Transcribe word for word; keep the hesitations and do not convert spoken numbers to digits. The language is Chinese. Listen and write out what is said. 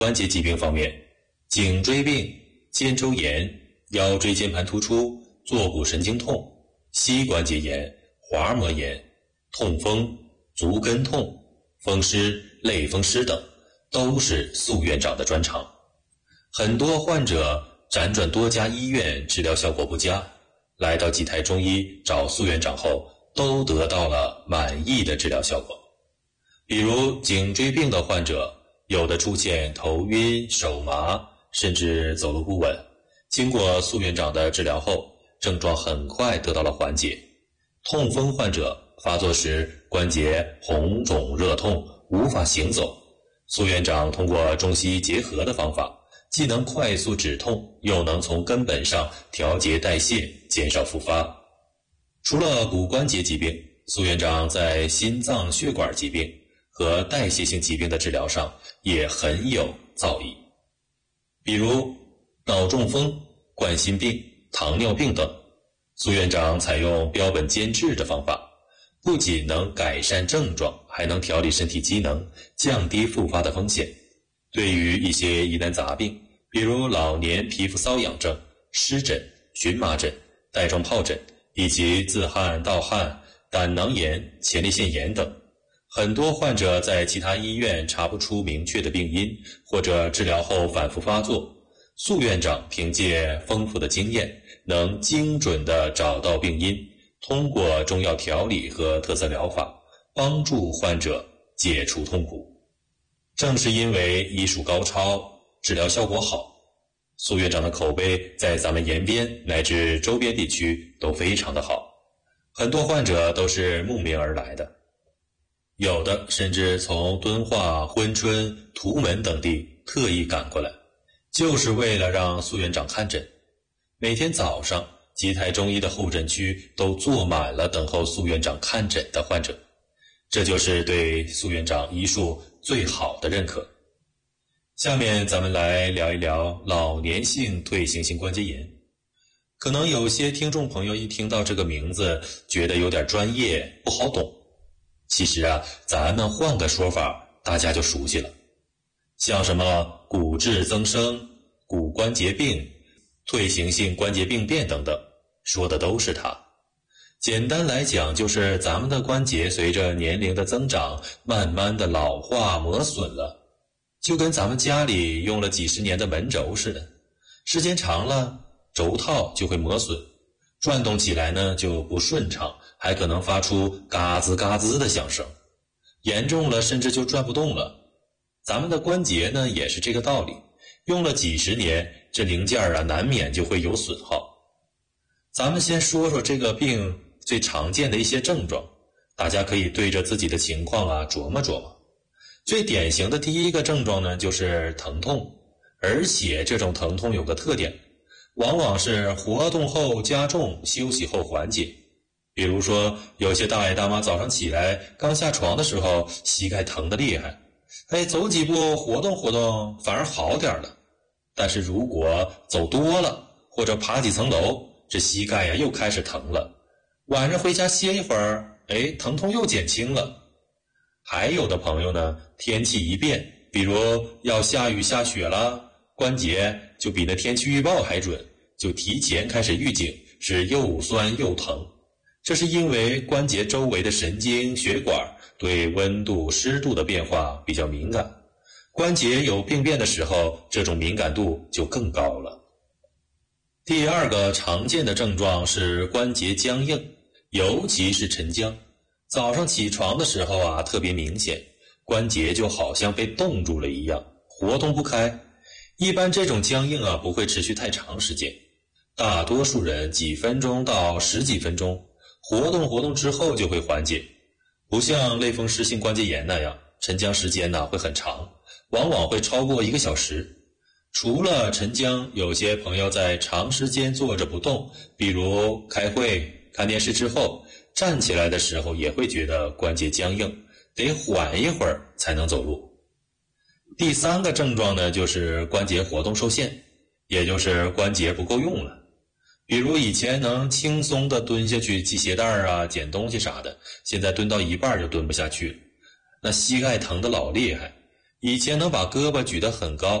关节疾病方面，颈椎病、肩周炎、腰椎间盘突出、坐骨神经痛、膝关节炎、滑膜炎、痛风、足跟痛、风湿、类风湿等，都是苏院长的专长。很多患者辗转多家医院，治疗效果不佳，来到济台中医找苏院长后，都得到了满意的治疗效果。比如颈椎病的患者，有的出现头晕、手麻，甚至走路不稳，经过苏院长的治疗后，症状很快得到了缓解。痛风患者发作时关节红肿热痛，无法行走，苏院长通过中西医结合的方法，既能快速止痛，又能从根本上调节代谢，减少复发。除了骨关节疾病，苏院长在心脏血管疾病和代谢性疾病的治疗上也很有造诣。比如脑中风、冠心病、糖尿病等，苏院长采用标本兼治的方法，不仅能改善症状，还能调理身体机能，降低复发的风险。对于一些疑难杂病，比如老年皮肤瘙痒症、湿疹、荨麻疹、带状疱疹，以及自汗、盗汗、胆囊炎、前列腺炎等，很多患者在其他医院查不出明确的病因，或者治疗后反复发作，苏院长凭借丰富的经验，能精准地找到病因，通过中药调理和特色疗法，帮助患者解除痛苦。正是因为医术高超，治疗效果好，苏院长的口碑在咱们延边乃至周边地区都非常的好，很多患者都是慕名而来的，有的甚至从敦化、珲春、图门等地特意赶过来，就是为了让苏院长看诊。每天早上，济台中医的候诊区都坐满了等候苏院长看诊的患者，这就是对苏院长医术最好的认可。下面咱们来聊一聊老年性退行性关节炎。可能有些听众朋友一听到这个名字，觉得有点专业，不好懂。其实啊，咱们换个说法，大家就熟悉了。像什么骨质增生、骨关节病、退行性关节病变等等，说的都是它。简单来讲，就是咱们的关节随着年龄的增长，慢慢的老化磨损了，就跟咱们家里用了几十年的门轴似的，时间长了，轴套就会磨损，转动起来呢就不顺畅，还可能发出嘎吱嘎吱的响声，严重了甚至就转不动了。咱们的关节呢也是这个道理，用了几十年，这零件啊难免就会有损耗。咱们先说说这个病最常见的一些症状，大家可以对着自己的情况啊琢磨琢磨。最典型的第一个症状呢就是疼痛，而且这种疼痛有个特点，往往是活动后加重，休息后缓解。比如说有些大爷大妈早上起来刚下床的时候膝盖疼得厉害，哎，走几步活动活动反而好点了。但是如果走多了或者爬几层楼，这膝盖呀又开始疼了，晚上回家歇一会儿，哎，疼痛又减轻了。还有的朋友呢，天气一变，比如要下雨下雪了，关节就比那天气预报还准，就提前开始预警，是又酸又疼。这是因为关节周围的神经血管对温度湿度的变化比较敏感，关节有病变的时候，这种敏感度就更高了。第二个常见的症状是关节僵硬，尤其是晨僵。早上起床的时候啊，特别明显，关节就好像被冻住了一样，活动不开。一般这种僵硬啊，不会持续太长时间，大多数人几分钟到十几分钟，活动活动之后就会缓解。不像类风湿性关节炎那样，晨僵时间呢会很长，往往会超过一个小时。除了晨僵，有些朋友在长时间坐着不动，比如开会、看电视之后，站起来的时候也会觉得关节僵硬，得缓一会儿才能走路。第三个症状呢，就是关节活动受限，也就是关节不够用了。比如以前能轻松地蹲下去系鞋带啊、捡东西啥的，现在蹲到一半就蹲不下去，那膝盖疼得老厉害， 以前能把胳膊举得很高，